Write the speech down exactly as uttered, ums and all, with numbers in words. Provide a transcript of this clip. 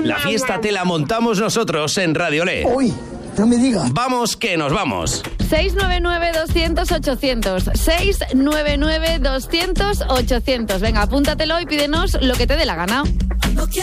La fiesta te la montamos nosotros en Radiolé. Uy, no me digas. Vamos que nos vamos. seis nueve nueve, doscientos, ochocientos. seis nueve nueve, doscientos, ochocientos. Venga, apúntatelo y pídenos lo que te dé la gana.